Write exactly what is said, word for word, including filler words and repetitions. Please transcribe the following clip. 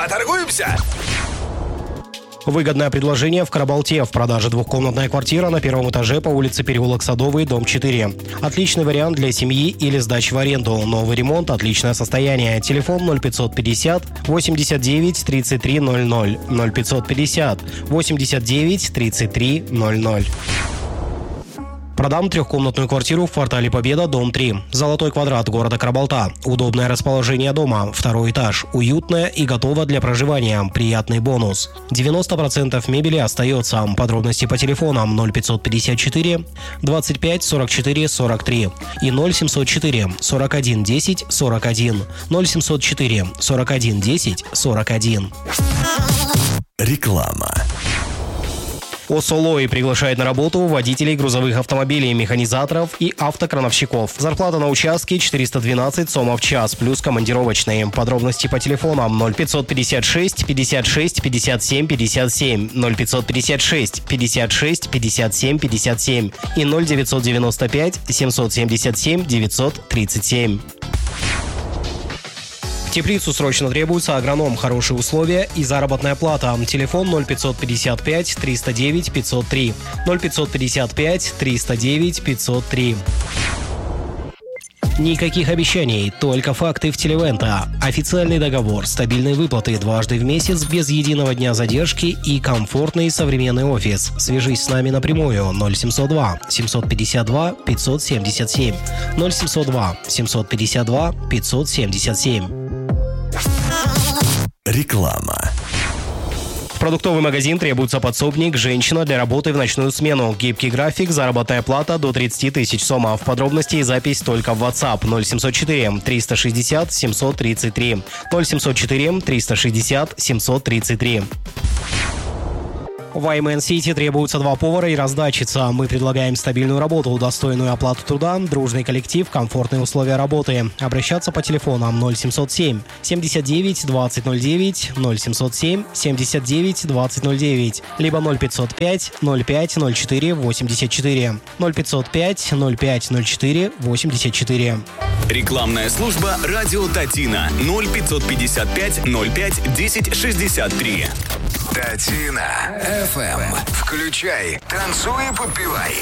Поторгуемся? Выгодное предложение в Карабалте. В продаже двухкомнатная квартира на первом этаже по улице Переулок Садовый, дом четыре. Отличный вариант для семьи или сдачи в аренду. Новый ремонт, отличное состояние. Телефон ноль пятьсот пятьдесят восемьдесят девять тридцать три ноль ноль. ноль пятьсот пятьдесят восемьдесят девять тридцать три ноль ноль. Продам трехкомнатную квартиру в квартале Победа, дом три. Золотой квадрат города Карабалта. Удобное расположение дома. Второй этаж. Уютное и готово для проживания. Приятный бонус. девяносто процентов мебели остается. Подробности по телефонам ноль пятьсот пятьдесят четыре двадцать пять сорок четыре сорок три и ноль семьсот четыре сорок один десять сорок один. ноль семьсот четыре сорок один десять сорок один. Реклама. ОСОЛОИ приглашает на работу водителей грузовых автомобилей, механизаторов и автокрановщиков. Зарплата на участке четыреста двенадцать сомов в час, плюс командировочные. Подробности по телефонам ноль пятьсот пятьдесят шесть пятьдесят шесть пятьдесят семь пятьдесят семь, ноль пятьсот пятьдесят шесть пятьдесят шесть пятьдесят семь пятьдесят семь и ноль девятьсот девяносто пять семьсот семьдесят семь девятьсот тридцать семь. В Теплицу срочно требуется агроном, хорошие условия и заработная плата. Телефон ноль пятьсот пятьдесят пять триста девять пятьсот три, ноль пятьсот пятьдесят пять триста девять пятьсот три. Никаких обещаний, только факты в Телевента. Официальный договор, стабильные выплаты дважды в месяц, без единого дня задержки и комфортный современный офис. Свяжись с нами напрямую ноль семьсот два семьсот пятьдесят два пятьсот семьдесят семь, ноль семьсот два семьсот пятьдесят два пятьсот семьдесят семь. Реклама. В продуктовый магазин требуется подсобник, женщина для работы в ночную смену. Гибкий график, заработная плата до тридцать тысяч сомов. Подробности и запись только в WhatsApp ноль семьсот четыре триста шестьдесят семьсот тридцать три, ноль семьсот четыре триста шестьдесят семьсот тридцать три. В Аймен Сити требуются два повара и раздатчица. Мы предлагаем стабильную работу, достойную оплату труда, дружный коллектив, комфортные условия работы. Обращаться по телефонам ноль семьсот семь семьдесят девять двадцать ноль девять, ноль семьсот семь семьдесят девять двадцать ноль девять, либо ноль пятьсот пять ноль пять ноль четыре восемьдесят четыре, ноль пятьсот пять ноль пять ноль четыре восемьдесят четыре. Рекламная служба «Радио Татина» ноль пятьсот пятьдесят пять ноль пять десять шестьдесят три. Татина эф эм. Включай, танцуй и подпевай.